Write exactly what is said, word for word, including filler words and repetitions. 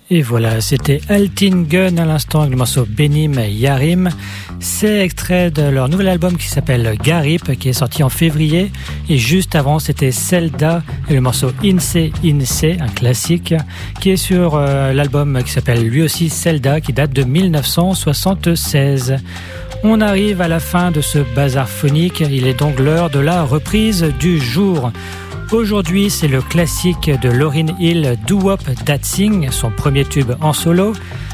Et voilà, c'était Altin Gun à l'instant avec le morceau Benim Yarim. C'est extrait de leur nouvel album qui s'appelle Garip, qui est sorti en février. Et juste avant, c'était Zelda et le morceau Inse Inse, un classique, qui est sur euh, l'album qui s'appelle lui aussi Zelda, qui date de dix-neuf cent soixante-seize. On arrive à la fin de ce bazar phonique. Il est donc l'heure de la reprise du jour. Aujourd'hui, c'est le classique de Lauryn Hill, Do Wop Dat Sing, son premier tube en solo.